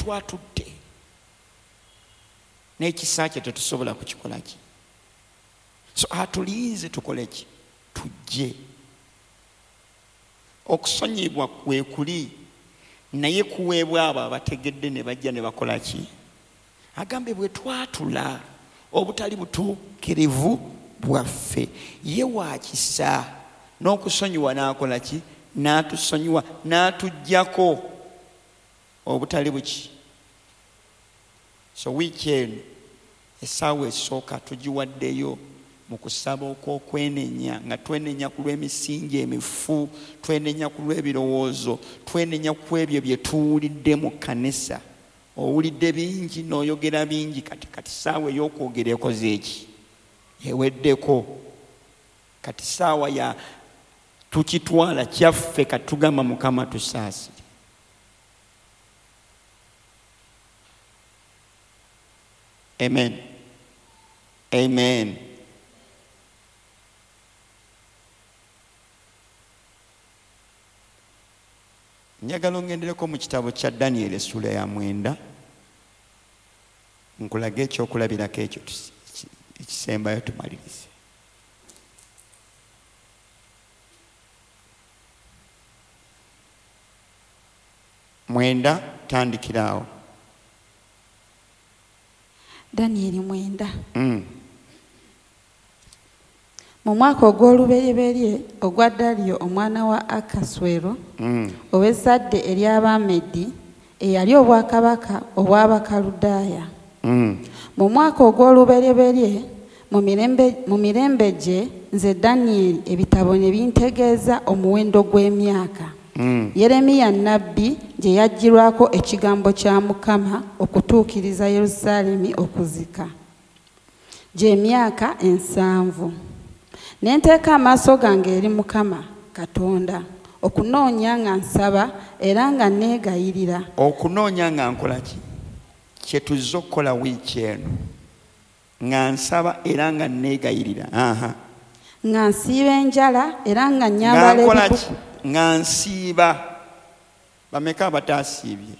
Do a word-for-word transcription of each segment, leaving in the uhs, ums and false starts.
twatudde n'ekisa kye tetusobola kukikola ki. So atulinze tukole ki? Tujje. Okusonyibwa kwe kuli naye kuweebwa abo abategedde ne bajja ne bakola ki? Agambe bwe twatula obutali butuukirivu bwaffe ye waakisa n'okusonyiwa n'akola ki? N'atusonyiwa n'atuggyako obutali buki. So wiiki eno essaawa esooka tugiwaddeyo mu kusaba okw'okwenenya, nga twenenya ku lw'emisingi emifu, twenenya ku lw'ebirowoozo, twenenya ku ebyo bye tuwulidde mu kkanisa. Owulidde bingi n'oyogera bingi, kati kati ssaawa ey'okwogera ekoze eki? Eweddeko. Kati ssaawa ya tukitwala kyaffe kati tugamba Mukama tusaasire. Amen. Amen. Njagala ngendereko mu kitabo kya Daniel essula ya mwenda nkulage ekyokulabirako ekyo ekisembayo tumalirize. Mwenda tandikiraawo. Daniel mwenda. Mm. Mu mwaka ogw'olubereberye ogwa Daliyo omwana wa Akaswero mm. ow'ezzadde ery'Abamedi eyali obwakabaka obw'Abakaludaaya. mm. Mu mwaka ogw'olubereberye mu mirembe mu mirembe gye nze Daniel ebitabo ne bintegeeza omuwendo gw'emyaka. mm. Yeremiya nnabbi gye yajjirwako ekigambo kya Mukama okutuukiriza Yerusaalemi okuzika. Gy'emyaka ensanvu. Ne nteeka amaaso gange eri Mukama Katonda okunoonya nga nsaba era nga neegayirira. Okunoonya nga nkola ki? Kye tuzza okukola wiiki eno. Nga nsaba era nga neegayirira. Aha. Nga nsiiba enjala era nga nyambala ebibuku. Nga nsiiba. Bameka abataasiibye?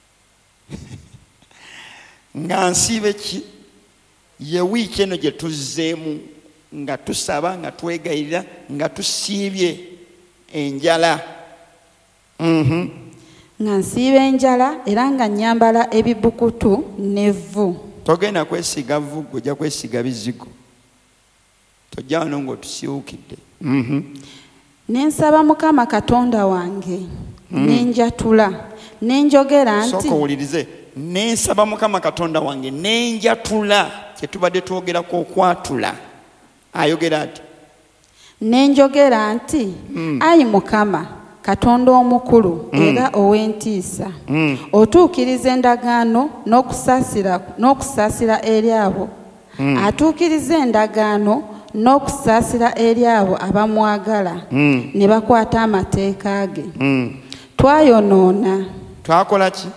Nga nsiibe ki? Ye wiiki eno gye tuzzeemu nga tusaba nga twegayirira nga tusiibye enjala. Mhm. Nga nsiiba enjala era nga nyambala ebibukutu n'evvu. Togenda kwesiga vvu, ojja kwesiga bizigo. Tojja wano ng'otusiwukidde. Mhm. Ne nsaba Mukama Katonda wange ne njatula ne njogera nti. Sooka owulirize. Ne nsaba Mukama Katonda wange ne njatula. Kye tubadde twogerako okwatula. Ayogera ati ne njogera nti mm. Ayi Mukama Katonda omukulu mm. era ow'entiisa mm. otuukiriza endagaano n'okusaasira n'okusaasira eri abo mm. atuukiriza endagaano n'okusaasira eri abo abamwagala mm. ne bakwata amateeka ge. mm. Twayonoona. Twakola ki?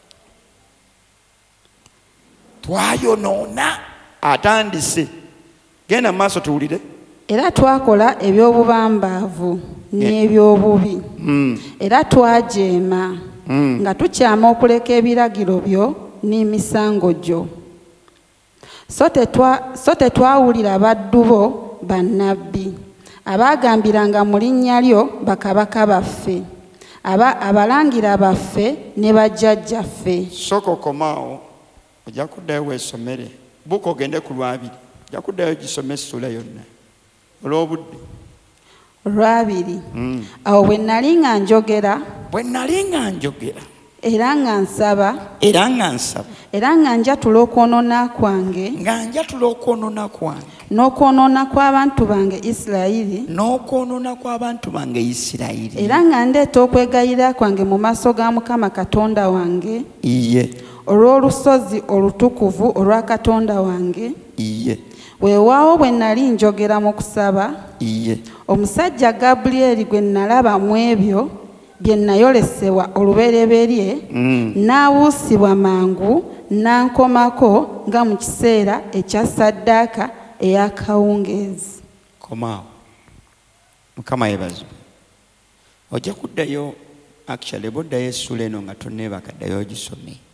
Twayonoona. Atandise. Genda maaso tuwulire. Era twakola eby'obubambaavu n'ebyobubi. mm. Era twajeema mm. nga tukyama okuleka ebiragiro byo n'emisango gyo. So tetwa so tetwawulira baddu bo bannabbi abaagambiranga mu linnya lyo bakabaka baffe aba abalangira baffe ne bajjajjaffe. Sooka okomaawo ojja kuddayo weesomere buka ogende ku lwabiri. Ojja kuddayo gisome essula yonna olw'obudde. Olwabiri. mm. Awo bwe nnali nga njogera bwe nnali nga njogera era nga nsaba era nga nsaba era nga njatula okwonoona kwange nga njatula okwonoona kwange n'okwonoona kw'abantu bange Isirayiri n'okwonoona kw'abantu bange Isirayiri era nga ndeeta okwegayirira kwange mu maaso ga Mukama Katonda wange iye olw'olusozi olutukuvu olwa Katonda wange iye weewaawo bwe nnali njogera mu kusaba iye omusajja Gabulyeri gwe nalaba mu ebyo bye nayolesebwa olubereberye mm. n'awuusibwa mangu n'ankomako nga mu kiseera ekya ssaddaaka ey'akawungeezi. Komaawo. Mukama yeebazibwe. Ojja kuddayo actually boddayo essula eno nga tonneebaka ddayo ogisome.